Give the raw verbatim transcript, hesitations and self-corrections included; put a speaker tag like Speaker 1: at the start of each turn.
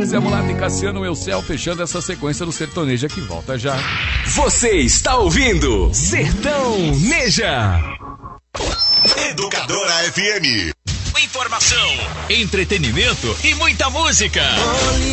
Speaker 1: Zé Mulato e Cassiano Eusel fechando essa sequência do Sertaneja que volta já.
Speaker 2: Você está ouvindo Sertão Neja.
Speaker 3: Educadora F M.
Speaker 2: Informação, entretenimento e muita música.